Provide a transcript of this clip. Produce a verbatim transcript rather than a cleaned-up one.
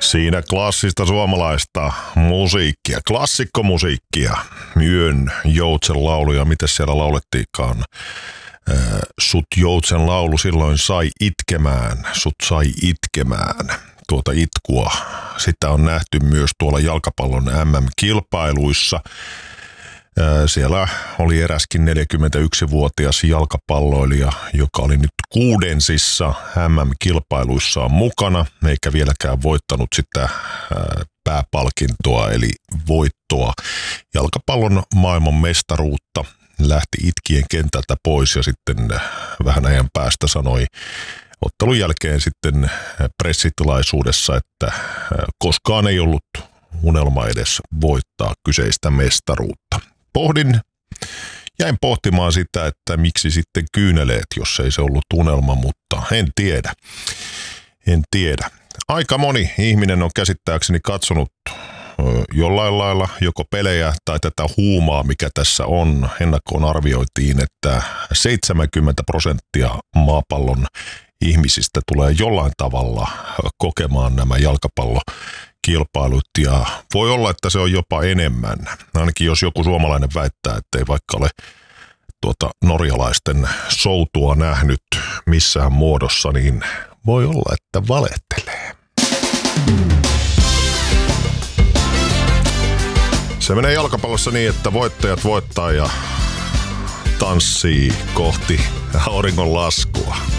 Siinä klassista suomalaista musiikkia, klassikkomusiikkia, Yön Joutsen lauluja, mitä siellä laulettiinkaan. Sut Joutsen laulu silloin sai itkemään, sut sai itkemään. Tuota itkua, sitä on nähty myös tuolla jalkapallon M M-kilpailuissa. Siellä oli eräskin neljäkymmentäyksivuotias jalkapalloilija, joka oli nyt kuudensissa M M-kilpailuissaan mukana, eikä vieläkään voittanut sitä pääpalkintoa, eli voittoa jalkapallon maailman mestaruutta. Lähti itkien kentältä pois ja sitten vähän ajan päästä sanoi ottelun jälkeen sitten pressitilaisuudessa, että koskaan ei ollut unelma edes voittaa kyseistä mestaruutta. Pohdin, jäin pohtimaan sitä, että miksi sitten kyyneleet, jos ei se ollut unelma, mutta en tiedä. En tiedä. Aika moni ihminen on käsittääkseni katsonut jollain lailla joko pelejä tai tätä huumaa, mikä tässä on. Ennakkoon arvioitiin, että seitsemänkymmentä prosenttia maapallon ihmisistä tulee jollain tavalla kokemaan nämä jalkapallokilpailut ja voi olla, että se on jopa enemmän. Ainakin jos joku suomalainen väittää, että ei vaikka ole tuota norjalaisten soutua nähnyt missään muodossa, niin voi olla, että valehtelee. Se menee jalkapallossa niin, että voittajat voittaa ja tanssii kohti auringon laskua.